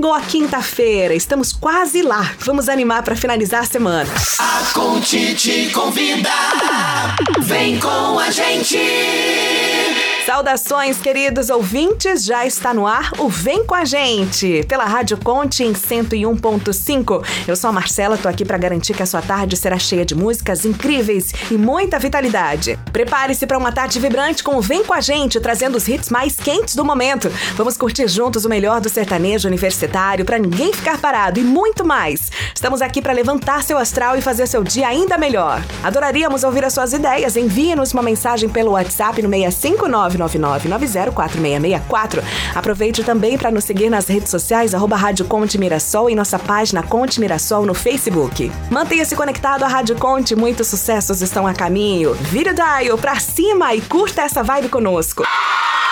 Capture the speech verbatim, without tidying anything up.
Chegou a quinta-feira, estamos quase lá. Vamos animar para finalizar a semana. A Conte te convida, vem com a gente. Saudações, queridos ouvintes, já está no ar o Vem Com a Gente, pela Rádio Conte em cento e um ponto cinco. Eu sou a Marcela, tô aqui para garantir que a sua tarde será cheia de músicas incríveis e muita vitalidade. Prepare-se para uma tarde vibrante com o Vem Com a Gente, trazendo os hits mais quentes do momento. Vamos curtir juntos o melhor do sertanejo universitário, para ninguém ficar parado e muito mais. Estamos aqui para levantar seu astral e fazer seu dia ainda melhor. Adoraríamos ouvir as suas ideias. Envie-nos uma mensagem pelo WhatsApp no seis cinco nove nove nove nove zero quatro seis seis quatro. Aproveite também para nos seguir nas redes sociais, arroba Rádio Conte Mirassol e nossa página Conte Mirassol no Facebook. Mantenha-se conectado à Rádio Conte, muitos sucessos estão a caminho. Vira o dial pra cima e curta essa vibe conosco.